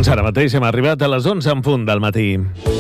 Doncs ara mateix hem arribat a les 11 en punt del matí.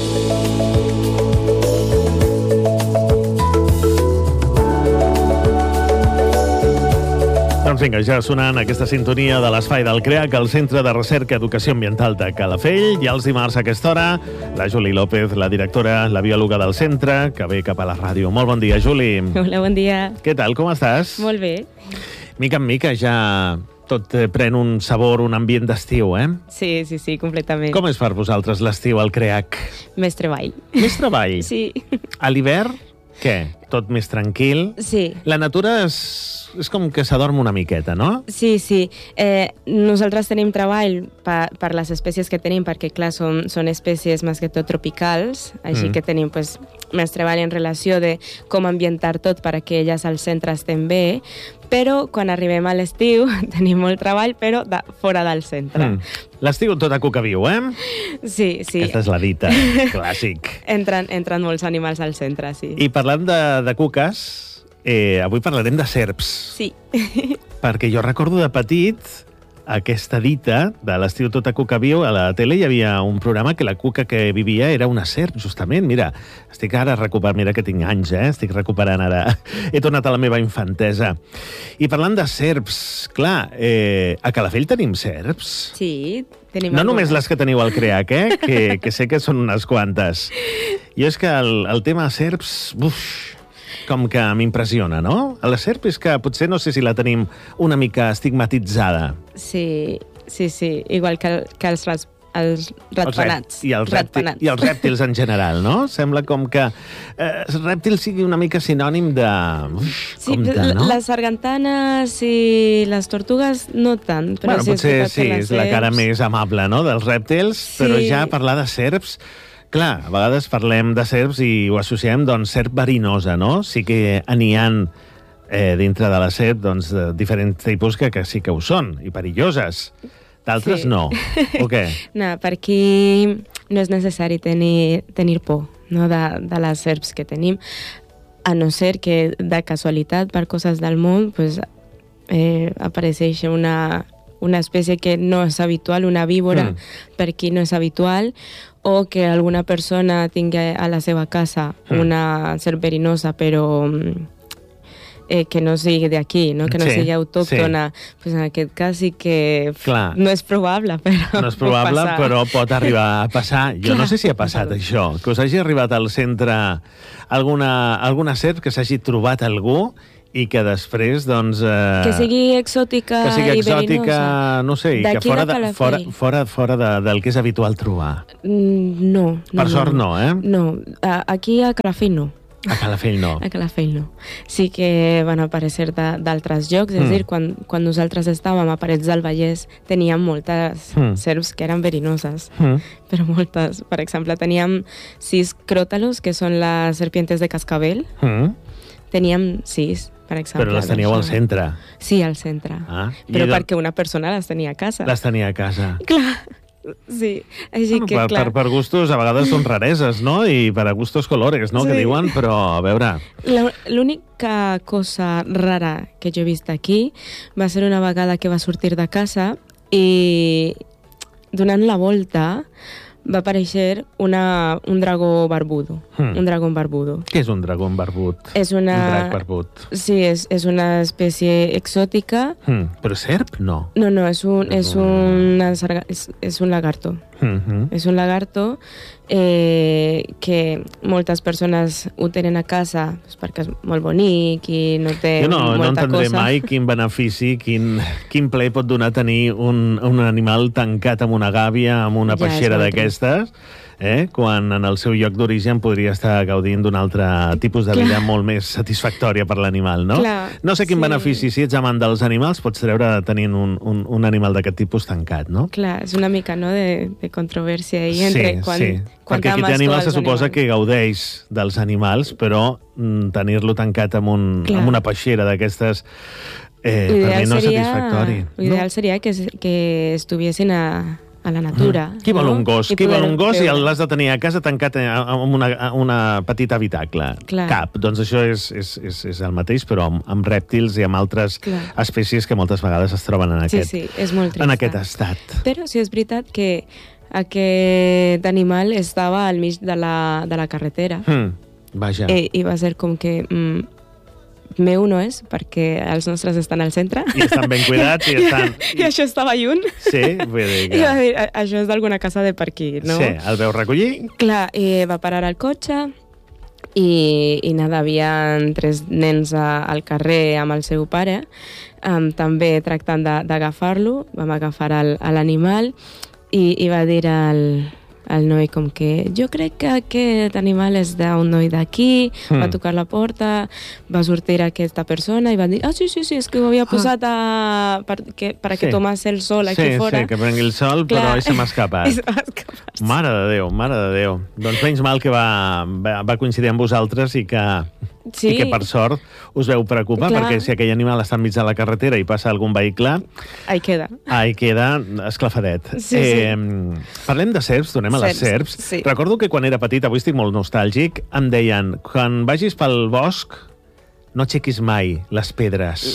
Doncs vinga, ja sonant aquesta sintonia de l'Espai del CREAC, el Centre de Recerca i Educació Ambiental de Calafell. I els dimarts a aquesta hora, la Juli López, la directora, la biòloga del centre, que ve cap a la ràdio. Molt bon dia, Juli. Hola, bon dia. Què tal, com estàs? Molt bé. Mica en mica ja tot pren un sabor, un ambient d'estiu, eh? Sí, completament. Com és per vosaltres l'estiu al CREAC? Més treball. Més treball? Sí. A l'hivern, què? Tot més tranquil? Sí. La natura és com que s'adorm una miqueta, no? Sí. Nosaltres tenim treball per les espècies que tenim, perquè, clar, són espècies més que tot tropicals, així que tenim més treball en relació de com ambientar tot perquè elles al centre estem bé, però quan arribem a l'estiu tenim molt treball, però fora del centre. L'estiu tot a cuca viu, eh? Sí. Aquesta és la dita, clàssic. Entren molts animals al centre, sí. I parlant de cuques, avui parlarem de serps. Sí. Perquè jo recordo de petit aquesta dita de l'estiu tot a cuca viu. A la tele hi havia un programa que la cuca que vivia era una serp, justament. Mira, estic ara recuperant, mira que tinc anys, estic recuperant ara. He tornat a la meva infantesa. I parlant de serps, clar, a Calafell tenim serps? Sí, tenim no només les que teniu al CREAC, que sé que són unes quantes. Jo és que el tema serps, com que m'impressiona, no? La serp és que potser no sé si la tenim una mica estigmatitzada. Sí. Igual que els ratpenats. I els rèptils en general, no? Sembla com que rèptil sigui una mica sinònim de... no? Les sargantanes i les tortugues no tant. Però potser sí, és la cara més amable, no?, dels rèptils, però ja parlar de serps... Clar, a vegades parlem de serps i ho associem, doncs, serp verinosa, no? Sí que n'hi ha dintre de la serp, doncs, diferents tipus que sí que ho són, i perilloses. D'altres no, o què? No, perquè no és necessari tenir por, no, de les serps que tenim, a no ser que de casualitat, per coses del món, apareixeix una espècie que no és habitual, una víbora, per qui no és habitual, o que alguna persona tingui a la seva casa una serp verinosa, però que no sigui d'aquí, no? Que no sigui autòctona. En aquest cas sí que no és probable, però no és probable, però pot arribar a passar. Jo no sé si ha passat això, que us hagi arribat al centre alguna serp, que s'hagi trobat algú i que després, doncs... que sigui exòtica i verinosa. No sé, i que fora del que és habitual trobar. No. Per sort no, eh? No, aquí a Calafell no. A Calafell no. A Calafell no. Sí que van aparèixer d'altres llocs, és a dir, quan nosaltres estàvem a Parets del Vallès teníem moltes serps que eren verinoses, però moltes. Per exemple, teníem 6 cròtalos, que són les serpientes de cascabel. Teníem 6, per exemple. Però les teníeu al centre? Sí, al centre. Però perquè una persona les tenia a casa. Les tenia a casa. Clar, sí. Així que, clar... Per gustos, a vegades són rareses, no? I per a gustos colores, no? Que diuen, però a veure... L'única cosa rara que jo he vist aquí va ser una vegada que va sortir de casa i donant la volta va aparèixer un dragó barbudo. Un dragó barbudo. Què és un dragó barbut? Un drac barbut. Sí, és una espècie exòtica. Però serp, no? No, és un lagarto. És un lagarto que moltes persones ho tenen a casa perquè és molt bonic i no té molta cosa. Jo no entendré mai quin benefici, quin ple pot donar tenir un animal tancat amb una gàbia, amb una peixera d'aquestes, quan en el seu lloc d'origen podria estar gaudint d'un altre tipus de vida molt més satisfactòria per l'animal, no? No sé quin benefici, si ets amant dels animals, pots treure tenint un animal d'aquest tipus tancat, no? Clar, és una mica, no?, de controvèrsia ahí entre perquè aquí té animals se suposa que gaudeix dels animals, però tenir-lo tancat amb una peixera d'aquestes per mi no és satisfactori. L'ideal seria que estuviessin a la natura. Qui vol un gos? Qui vol un gos i l'has de tenir a casa tancat en una petita habitacle? Clar. Cap. Doncs això és el mateix, però amb rèptils i amb altres espècies que moltes vegades es troben en aquest estat. Però sí, és veritat que aquest animal estava al mig de la carretera. Vaja. I va ser com que... meu no és, perquè els nostres estan al centre. I estan ben cuidats. I això estava lluny. Sí, vull dir que... I va dir, això és d'alguna casa de per aquí, no? Sí, el veu recollir. Clar, va parar al cotxe i nada, havia 3 nens al carrer amb el seu pare, també tractant d'agafar-lo. Vam agafar l'animal i va dir al noi com que jo crec que aquest animal és d'un noi d'aquí, va tocar la porta, va sortir aquesta persona i va dir, sí, és que ho havia posat para que tomase el sol aquí fora. Sí, que prengui el sol, però se m'ha escapat. Mare de Déu. Doncs menys mal que va coincidir amb vosaltres i que per sort us veu preocupar, perquè si aquell animal està enmig de la carretera i passa algun vehicle... Ahí queda esclafadet. Parlem de serps, donem a les serps. Recordo que quan era petit, avui estic molt nostàlgic, em deien, quan vagis pel bosc, no aixequis mai les pedres.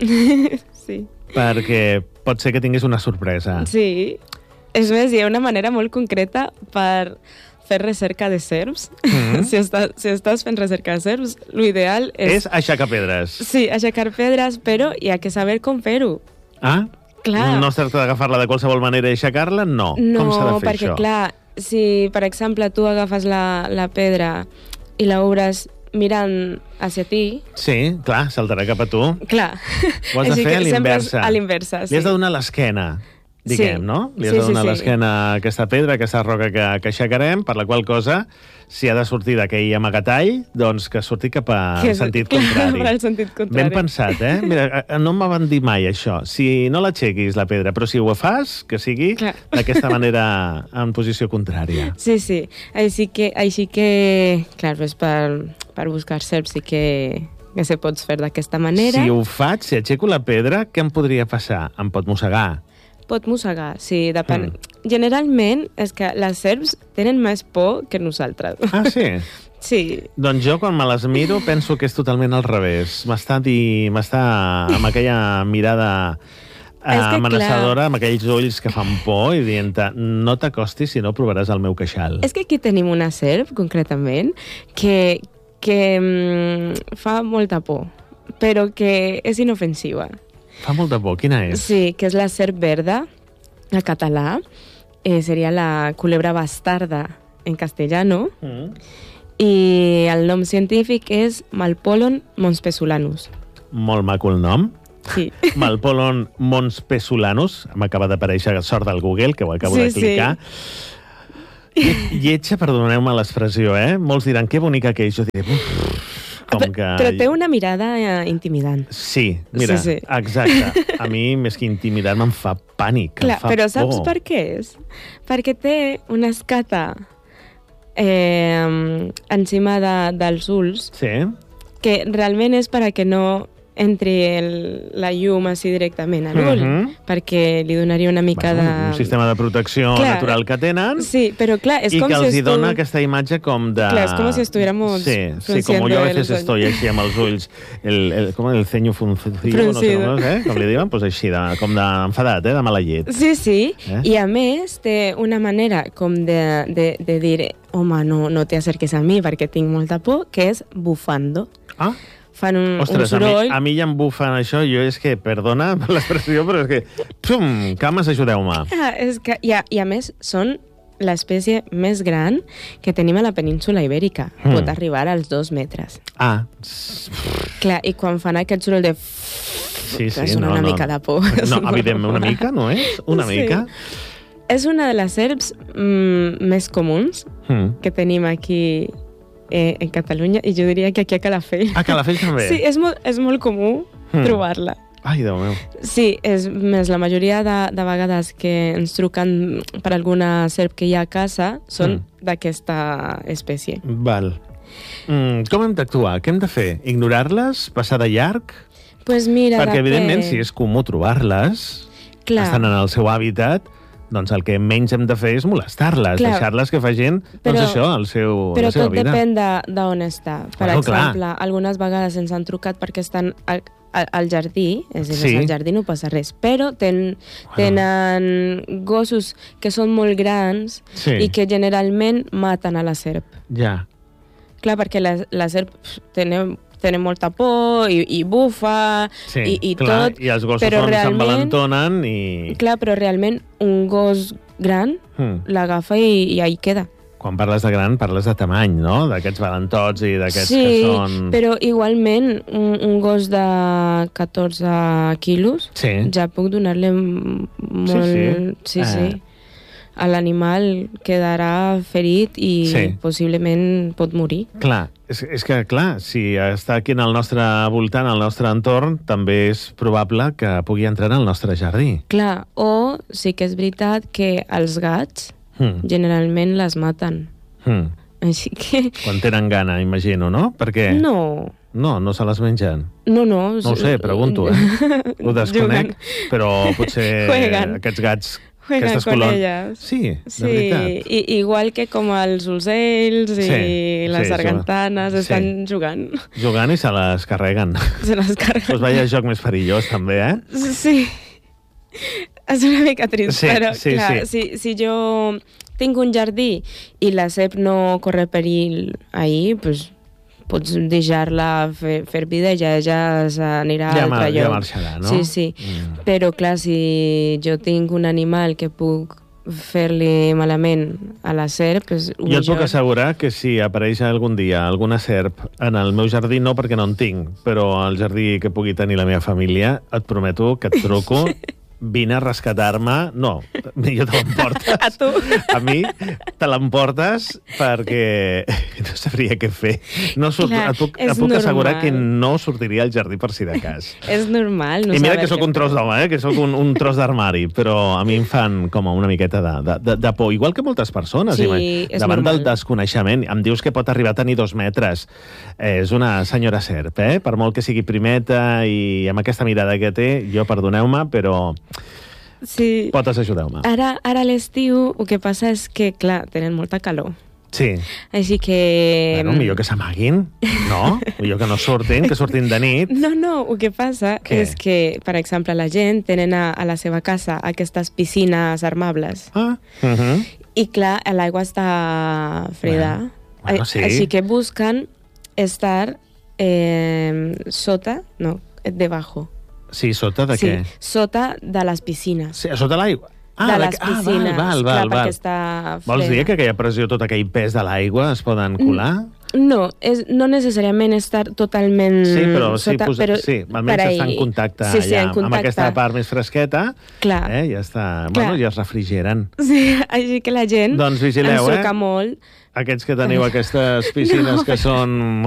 Sí. Perquè pot ser que tinguis una sorpresa. Sí. És més, hi ha una manera molt concreta per fer recerca de serps. Si estàs fent recerca de serps, l'ideal és... És aixecar pedres. Sí, aixecar pedres, però hi ha que saber com fer-ho. Ah? Clar. No es tracta d'agafar-la de qualsevol manera i aixecar-la? No. Com s'ha de fer perquè, això? Clar, si, per exemple, tu agafes la pedra i l'obres mirant hacia ti... Sí, clar, saltarà cap a tu. Clar. Ho has de fer a l'inversa. A l'inversa, sí. Li has de donar l'esquena, diguem, no? Li has de donar l'esquena a aquesta pedra, a aquesta roca que aixecarem, per la qual cosa, si ha de sortir d'aquell amagatall, doncs que surti cap al sentit contrari. Clar, al sentit contrari. Ben pensat, eh? Mira, no m'ho van dir mai, això. Si no l'aixequis, la pedra, però si ho fas, que sigui d'aquesta manera en posició contrària. Sí. Així que clar, pues per buscar serps sí que se pots fer d'aquesta manera. Si ho faig, si aixeco la pedra, què em podria passar? Em pot mossegar. Pot mossegar, sí, depèn. Generalment és que les serps tenen més por que nosaltres. Ah, sí? Sí. Doncs jo, quan me les miro, penso que és totalment al revés. M'està amb aquella mirada amenaçadora, amb aquells ulls que fan por i dient, no t'acostis si no provaràs el meu queixal. És que aquí tenim una serp, concretament, que fa molta por, però que és inofensiva. Fa molta por. Quina és? Sí, que és la serp verda, en català. Seria la culebra bastarda en castellano. I el nom científic és Malpolon monspesulanus. Molt maco el nom. Sí. Malpolon monspesulanus. M'acaba d'aparèixer sort del Google, que ho acabo de clicar. Lletja, perdoneu-me l'expressió, Molts diran, que bonica que és. Jo diré... Però té una mirada intimidant. Sí, mira, exacte. A mi, més que intimidant, me'n fa pànic, clar, em fa però por. Saps per què és? Perquè té una escata encima dels ulls que realment és perquè no entri la llum així directament a l'ull, perquè li donaria una mica de... Un sistema de protecció natural que tenen. Sí, però clar, és com si... I que els hi dona aquesta imatge com de... Clar, és com si estuviéramos... Sí, com jo a veces estoy així amb els ulls, el ceño fruncido, no sé com li diuen, pues així, com d'enfadat, de mala llet. Sí, i a més té una manera com de dir, home, no te acerques a mi perquè tinc molta por, que és bufando. Ah, fan un soroll. A mi ja em bufen això, jo és que, perdona per l'expressió, però és que, cames, ajudeu-me. I a més, són l'espècie més gran que tenim a la península Ibèrica. Pot arribar als 2 metres. Ah. Clar, i quan fan aquest soroll de... Sí, una mica de por. No, evidentment, una mica, no és? Una mica. És una de les serps més comuns que tenim aquí en Catalunya, i jo diria que aquí a Calafell. A Calafell també? Sí, és molt comú trobar-la. Ai, Déu meu. Sí, és més, la majoria de vegades que ens truquen per alguna serp que hi ha a casa són d'aquesta espècie. Val. Com hem d'actuar? Què hem de fer? Ignorar-les? Passar de llarg? Pues mira, perquè, evidentment, si és comú trobar-les, estan en el seu hàbitat, doncs el que menys hem de fer és molestar-les, deixar-les que facin, doncs això, la seva vida. Però tot depèn d'on està. Per exemple, algunes vegades ens han trucat perquè estan al jardí, és a dir, al jardí no passa res, però tenen gossos que són molt grans i que generalment maten a la serp. Ja. Clar, perquè la serp tenen molta por i bufa i tot. I els gossos s'envalentonen i... Clar, però realment un gos gran l'agafa i ahí queda. Quan parles de gran, parles de tamany, no? D'aquests valentots i d'aquests que són... Sí, però igualment un gos de 14 quilos ja puc donar-li molt... Sí. L'animal quedarà ferit i possiblement pot morir. Clar, és que, si està aquí en el nostre voltant, al nostre entorn, també és probable que pugui entrar al nostre jardí. Clar, o sí que és veritat que els gats generalment les maten. Així que... Quan tenen gana, imagino, no? Perquè... No, no se les mengen. No. No ho sé, pregunto, Ho desconec, però potser aquests gats... Jueguen con elles. Sí, de veritat. Igual que com els ocells i les sargantanes estan jugant. Jugant i se les carreguen. Pues vaya joc més perillós, també, Sí. És una mica trist, però clar, si jo tinc un jardí i la serp no corre perill ahí, pues pots deixar-la fer vida i ja s'anirà a altre lloc. Ja marxarà, no? Sí. Però clar, si jo tinc un animal que puc fer-li malament a la serp... Jo et puc assegurar que si apareix algun dia alguna serp en el meu jardí, no perquè no en tinc, però al jardí que pugui tenir la meva família, et prometo que et truco... Vine a rescatar-me... No, jo te l'emportes. A tu? A mi te l'emportes perquè no sabria què fer. Et puc assegurar que no sortiria al jardí per si de cas. És normal. I mira que sóc un tros d'home, que sóc un tros d'armari, però a mi em fan com una miqueta de por. Igual que moltes persones. Davant del desconeixement. Em dius que pot arribar a tenir 2 metres. És una senyora serp, Per molt que sigui primeta i amb aquesta mirada que té, jo perdoneu-me, però... Sí. Pots ajudar-me. Ara a l'estiu el que passa és que, clar, tenen molta calor. Sí. Així que... Bueno, millor que s'amaguin, no? Millor que no surtin, que surtin de nit. No, el que passa és que, per exemple, la gent tenen a la seva casa aquestes piscines armables. I, clar, l'aigua està freda. Bueno, sí. Així que busquen estar sota, no, debajo. Sí, sota de què? Sí, sota de les piscines. Sí, sota l'aigua? De les piscines, val. perquè està freda. Vols dir que aquella pressió, tot aquell pes de l'aigua es poden colar? No, no necessàriament estar totalment sota, però almenys està en contacte amb aquesta part més fresqueta. Clar. Ja està, bueno, ja es refrigeren. Sí, així que la gent doncs vigileu, ensuca molt. Aquests que teniu aquestes piscines que són